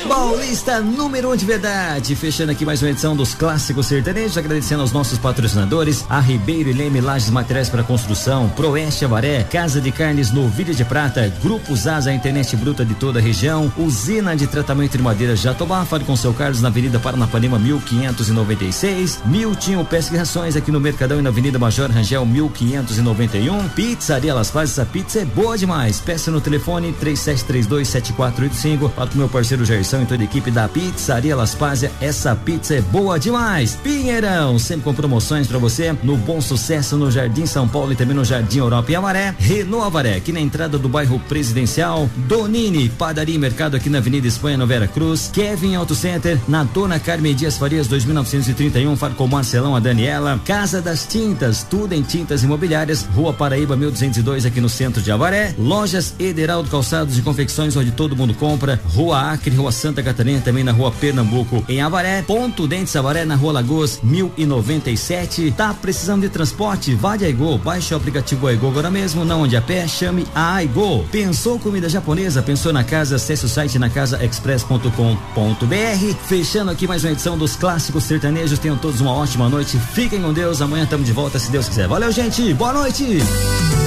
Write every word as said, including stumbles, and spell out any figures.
Paulista número um de verdade, fechando aqui mais uma edição dos Clássicos Sertanejos, agradecendo aos nossos patrocinadores, a Ribeiro e Leme Lajes Materiais para Construção, Proeste Avaré, Casa de Carnes Novilha de Prata, Grupo Zaza, a internet bruta de toda a região, Usina de Tratamento de Madeira Jatobá, fale com seu Carlos na Avenida Paranapanema mil quinhentos e noventa e seis, Miltinho Pesca e Rações aqui no Mercadão e na Avenida Major Rangel mil quinhentos e noventa e um, Pizzaria Las Pazes, essa pizza é boa demais, peça no telefone três sete três dois sete quatro oito cinco, fala com meu parceiro Gerson e toda a equipe da Pizzaria Las Pazes, essa pizza é boa demais. Pinheirão, sempre com promoções pra você, no Bom Sucesso, no Jardim São Paulo e também no Jardim Europa e Avaré, Renault Avaré, aqui na entrada do bairro Presidencial, Donini, Padaria e Mercado aqui na Avenida Espanha, no Vera Cruz, Kevin Auto Center, na Dona Carmen Dias Farias dois mil novecentos e trinta e um, fala com o Marcelão, a Daniela, Casa das Tintas, tudo em tintas imobiliárias, Rua Paraíba mil duzentos e dois aqui no centro de Avaré, Lojas Ederaldo Calçados e Confecções, onde todo mundo compra, Rua Acre, Rua Santa Catarina, também na Rua Pernambuco, em Avaré, Ponto Dentes Avaré, na Rua Lagoas mil e noventa e sete. Tá precisando de transporte? Vá de Aigo, baixe o aplicativo Aigo agora mesmo, não ande a pé, chame a Aigo. Pensou comida japonesa? Pensou na casa? Acesse o site na casa express ponto com ponto br. Fechando aqui mais uma edição dos Clássicos Sertanejos, tenham todos uma ótima noite, fiquem com Deus, amanhã estamos de volta se Deus quiser. Valeu, gente, boa noite.